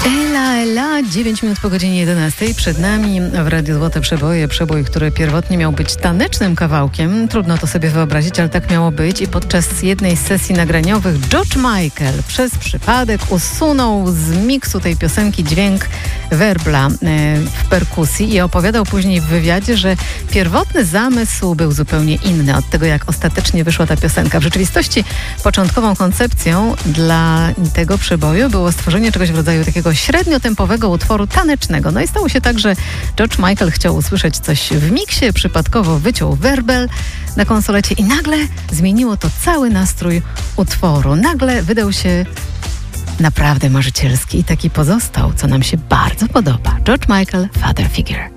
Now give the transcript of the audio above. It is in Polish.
Ela, 9 minut po godzinie 11. Przed nami w Radiu Złote Przeboje. Przebój, który pierwotnie miał być tanecznym kawałkiem. Trudno to sobie wyobrazić, ale tak miało być. I podczas jednej z sesji nagraniowych George Michael przez przypadek usunął z miksu tej piosenki dźwięk werbla w perkusji i opowiadał później w wywiadzie, że pierwotny zamysł był zupełnie inny od tego, jak ostatecznie wyszła ta piosenka. W rzeczywistości początkową koncepcją dla tego przeboju było stworzenie czegoś w rodzaju takiego średniotempowego utworu tanecznego. No i stało się tak, że George Michael chciał usłyszeć coś w miksie, przypadkowo wyciął werbel na konsolecie i nagle zmieniło to cały nastrój utworu. Nagle wydał się naprawdę marzycielski i taki pozostał, co nam się bardzo podoba. George Michael, Father Figure.